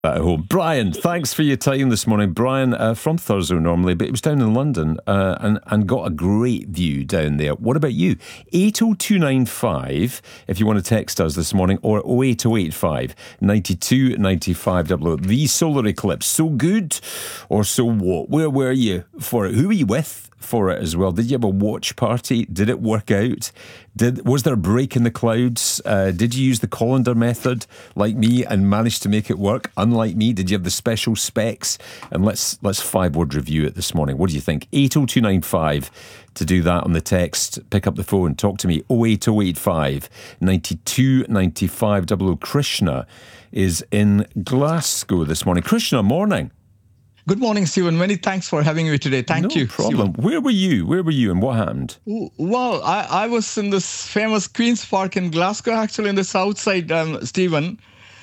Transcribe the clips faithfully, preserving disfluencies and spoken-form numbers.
At home. Brian, thanks for your time this morning. Brian, uh, from Thurso normally, but he was down in London uh, and, and got a great view down there. What about you? eight oh two nine five, if you want to text us this morning, or oh eight oh eight five, nine two nine five double oh. The solar eclipse, so good or so what? Where were you for it? Who were you with for it as well? Did you have a watch party? Did it work out? Did was there a break in the clouds? Uh, did you use the colander method like me and manage to make it work? Unlike me, did you have the special specs? And let's let's five word review it this morning. What do you think? eight oh two nine five to do that on the text. Pick up the phone, talk to me. oh eight oh eight five, nine two nine five double oh. Krishna is in Glasgow this morning. Krishna, morning. Good morning, Stephen. Many thanks for having me today. Thank no you. No problem. Stephen. Where were you? Where were you and what happened? Well, I, I was in this famous Queen's Park in Glasgow, actually in the south side, um, Stephen.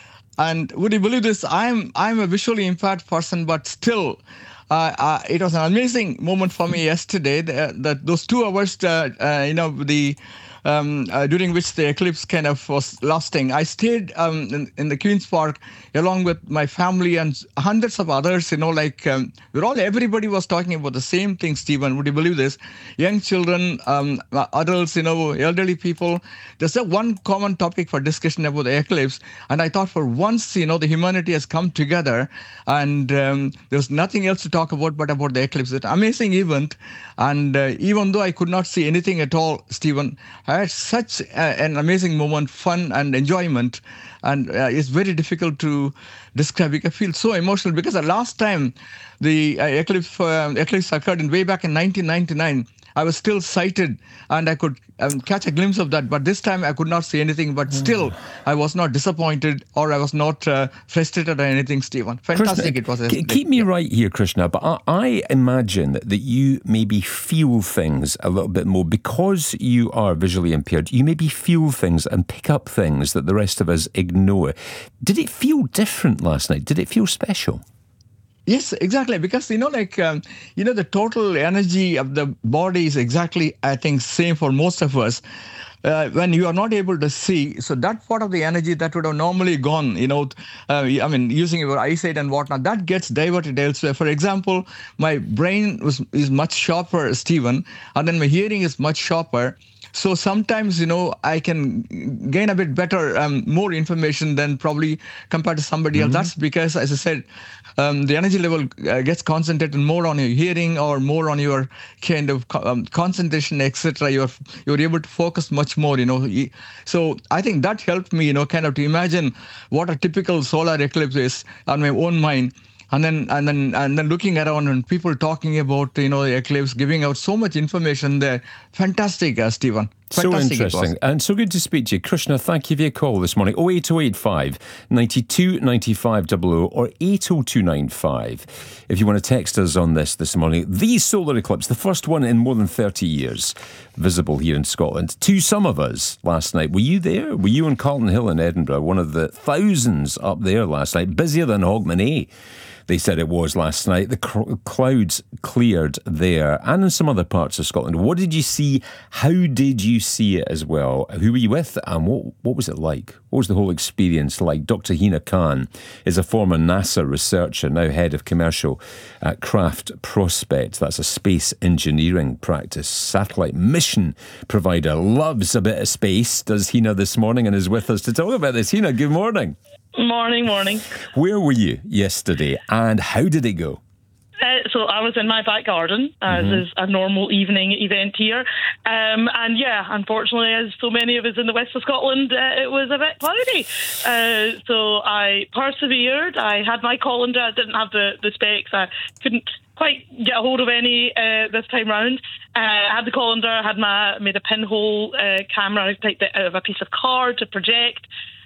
And would you believe this? I'm I'm a visually impaired person, but still, uh, uh, it was an amazing moment for me yesterday. That, that those two hours, uh, uh, you know, the um, uh, during which the eclipse kind of was lasting. I stayed um, in, in the Queen's Park along with my family and hundreds of others. You know, like um, we're all everybody was talking about the same thing. Stephen, would you believe this? Young children, um, adults, you know, elderly people. There's a one common topic for discussion about the eclipse, and I thought for once, you know, the humanity has come together, and um, there's nothing else to talk about but about the eclipse. It's an amazing event, and uh, even though I could not see anything at all, Stephen, I had such a, an amazing moment, fun and enjoyment, and uh, it's very difficult to describe. I feel so emotional because the last time the uh, eclipse uh, eclipse occurred in way back in nineteen ninety-nine. I was still sighted and I could um, catch a glimpse of that. But this time I could not see anything. But still, I was not disappointed or I was not uh, frustrated or anything, Stephen. Fantastic Krishna, it was. K- keep me right here, Krishna. But I, I imagine that you maybe feel things a little bit more because you are visually impaired. You maybe feel things and pick up things that the rest of us ignore. Did it feel different last night? Did it feel special? Yes, exactly. Because, you know, like, um, you know, the total energy of the body is exactly, I think, same for most of us. Uh, when you are not able to see, so that part of the energy that would have normally gone, you know, uh, I mean, using your eyesight and whatnot, that gets diverted elsewhere. For example, my brain was is much sharper, Stephen, and then my hearing is much sharper. So sometimes, you know, I can gain a bit better, um, more information than probably compared to somebody mm-hmm. else. That's because, as I said, um, the energy level uh, gets concentrated more on your hearing or more on your kind of um, concentration, et cetera. You're you're able to focus much more, you know. So I think that helped me, you know, kind of to imagine what a typical solar eclipse is on my own mind. And then, and then, and then looking around and people talking about, you know, the eclipse, giving out so much information there. Fantastic, uh, Stephen. Fantastic. So interesting. And so good to speak to you. Krishna, thank you for your call this morning. oh eight oh eight five, nine two nine five double oh or eight oh two nine five. If you want to text us on this this morning. The solar eclipse, the first one in more than thirty years, visible here in Scotland. To some of us last night. Were you there? Were you on Carlton Hill in Edinburgh? One of the thousands up there last night. Busier than Hogmanay, they said it was last night. The cr- clouds cleared there and in some other parts of Scotland. What did you see? How did you see it as well? Who were you with and what, what was it like? What was the whole experience like? Doctor Hina Khan is a former NASA researcher, now head of commercial at Craft Prospect. That's a space engineering practice. Satellite mission provider. Loves a bit of space, does Hina this morning, and is with us to talk about this. Hina, good morning. Morning, morning. Where were you yesterday and how did it go? Uh, so I was in my back garden, as mm-hmm. is a normal evening event here. Um, and yeah, unfortunately, as so many of us in the west of Scotland, uh, it was a bit cloudy. Uh, so I persevered. I had my colander. I didn't have the, the specs. I couldn't quite get a hold of any uh, this time round. Uh, I had the colander. I had my made a pinhole uh, camera type out of a piece of card to project.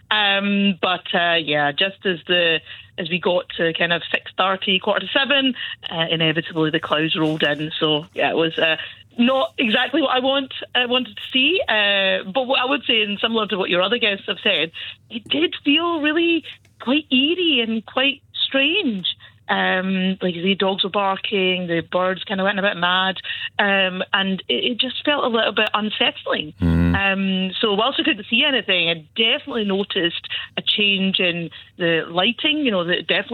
Um, but uh, yeah, just as the as we got to kind of six thirty, quarter to seven, uh, inevitably the clouds rolled in. So yeah, it was uh, not exactly what I want I wanted to see. Uh, but what I would say, and similar to what your other guests have said, it did feel really quite eerie and quite strange. Um, like the dogs were barking, the birds kind of went a bit mad, um, and it, it just felt a little bit unsettling. Mm. Um, so whilst I couldn't see anything, I definitely noticed a change in the lighting. You know, that definitely